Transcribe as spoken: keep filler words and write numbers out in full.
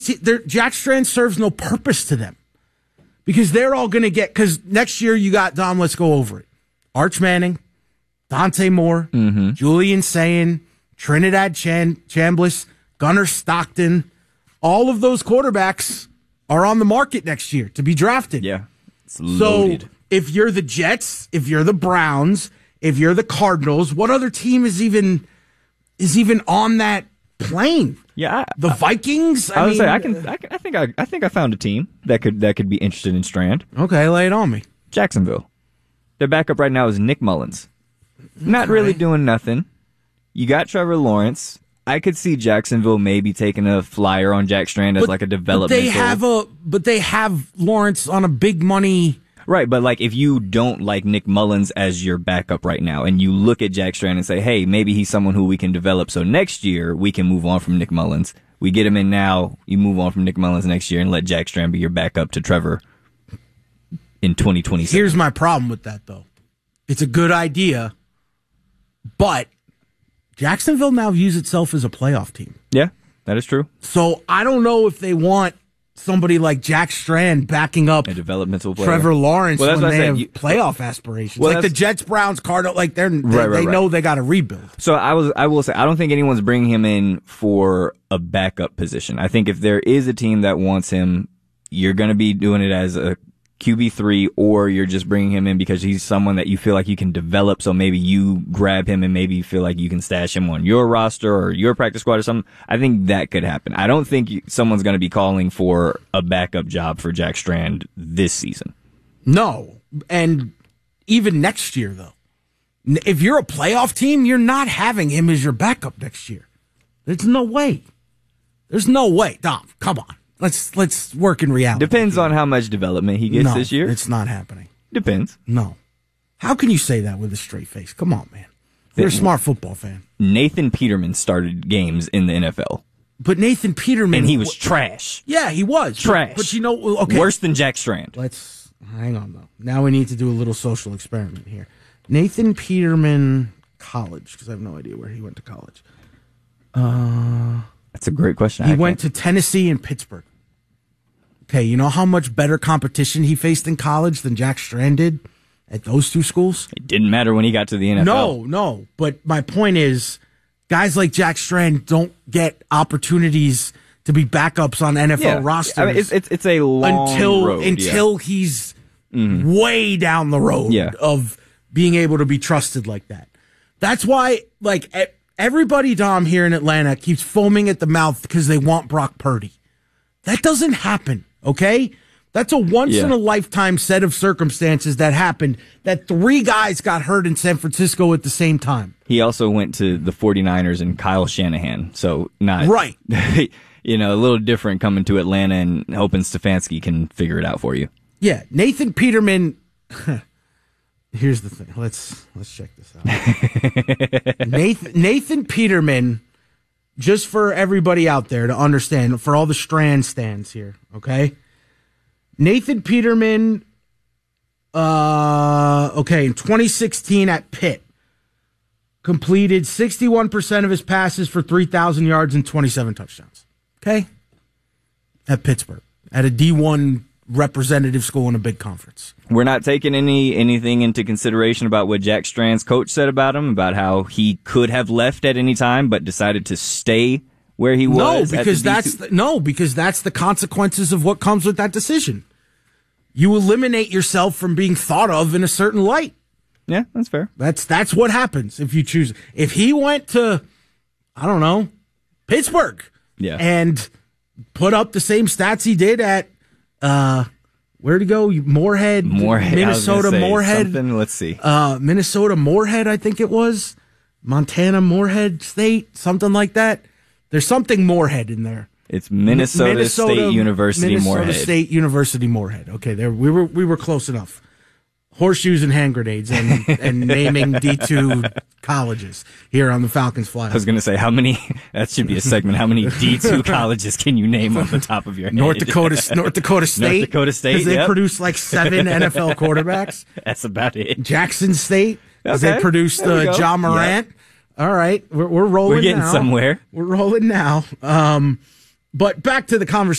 See, Jack Strand serves no purpose to them because they're all going to get, because next year you got, Dom, let's go over it. Arch Manning, Dante Moore, mm-hmm. Julian Sayin, Trinidad Chan- Chambliss, Gunnar Stockton. All of those quarterbacks are on the market next year to be drafted. Yeah, it's loaded. So if you're the Jets, if you're the Browns, if you're the Cardinals, what other team is even is even on that plane? Yeah, I, the Vikings. I, I I would mean, say I can. I, can, I think I, I think I found a team that could that could be interested in Strand. Okay, lay it on me. Jacksonville. Their backup right now is Nick Mullins. Not Okay. really doing nothing. You got Trevor Lawrence. I could see Jacksonville maybe taking a flyer on Jack Strand as But- like a But developmental. they have a, but they have Lawrence on a big money. Right, but like if you don't like Nick Mullins as your backup right now, and you look at Jack Strand and say, hey, maybe he's someone who we can develop, so next year we can move on from Nick Mullins. We get him in now, you move on from Nick Mullins next year and let Jack Strand be your backup to Trevor in twenty twenty-seven. Here's my problem with that, though. It's a good idea, but Jacksonville now views itself as a playoff team. Yeah, that is true. So I don't know if they want somebody like Jack Strand backing up A developmental player. Trevor Lawrence Well, that's when what I they said. have You- playoff aspirations. Well, like the that's- Jets, Browns, Cardinals, like they're, they, Right, right, they right. know they got to rebuild. So I was, I will say, I don't think anyone's bringing him in for a backup position. I think if there is a team that wants him, you're going to be doing it as a Q B three, or you're just bringing him in because he's someone that you feel like you can develop. So maybe you grab him and maybe you feel like you can stash him on your roster or your practice squad or something. I think that could happen. I don't think you, someone's going to be calling for a backup job for Jack Strand this season. No. And even next year, though. N- If you're a playoff team, you're not having him as your backup next year. There's no way. There's no way. Dom, come on. Let's let's work in reality. Depends on how much development he gets no, this year. It's not happening. Depends. No. How can you say that with a straight face? Come on, man. You're a smart football fan. Nathan Peterman started games in the N F L. But Nathan Peterman. And he was trash. Yeah, he was. Trash. But, but you know, okay. Worse than Jack Strand. Let's hang on, though. Now we need to do a little social experiment here. Nathan Peterman College, because I have no idea where he went to college. Uh, That's a great question. he I went can't- to Tennessee and Pittsburgh. Okay, you know how much better competition he faced in college than Jack Strand did at those two schools? It didn't matter when he got to the N F L. No, no. But my point is, guys like Jack Strand don't get opportunities to be backups on N F L Yeah. rosters I mean, it's, it's, it's a long until road. until he's way down the road Yeah. of being able to be trusted like that. That's why, like, e- everybody, Dom, here in Atlanta keeps foaming at the mouth because they want Brock Purdy. That doesn't happen, okay? That's a once-in-a-lifetime set of circumstances that happened, that three guys got hurt in San Francisco at the same time. He also went to the 49ers and Kyle Shanahan. So not Right. you know, a little different coming to Atlanta and hoping Stefanski can figure it out for you. Yeah, Nathan Peterman. Here's the thing. Let's let's check this out. Nathan, Nathan Peterman, just for everybody out there to understand, for all the Strand stands here, okay? Nathan Peterman, uh, okay, in twenty sixteen at Pitt, completed sixty-one percent of his passes for three thousand yards and twenty-seven touchdowns. Okay? At Pittsburgh, at a D one representative school in a big conference. We're not taking any anything into consideration about what Jack Strand's coach said about him, about how he could have left at any time but decided to stay where he No, was. at because the D two that's the, no, because that's the consequences of what comes with that decision. You eliminate yourself from being thought of in a certain light. Yeah, that's fair. That's that's what happens if you choose. If he went to, I don't know, Pittsburgh, Yeah. and put up the same stats he did at, uh, where'd he go? Moorhead, Moorhead, I was gonna Minnesota, say Moorhead, something. Let's see. uh, Minnesota, Moorhead, I think it was, Montana, Moorhead State, something like that. There's something Moorhead in there. It's Minnesota, Minnesota State University Minnesota Moorhead. State University Moorhead. Okay, there we were. We were close enough. Horseshoes and hand grenades, and and naming D two colleges here on the Falcons Fly. I was going to say, how many, that should be a segment, how many D two colleges can you name off the top of your head? North Dakota, North Dakota State, North Dakota State, because they yep. produce like seven N F L quarterbacks. That's about it. Jackson State, because Okay, they produced there we uh, go. John Morant. All right, we're we're rolling. We're getting now. somewhere. We're rolling now. Um, But back to the conversation.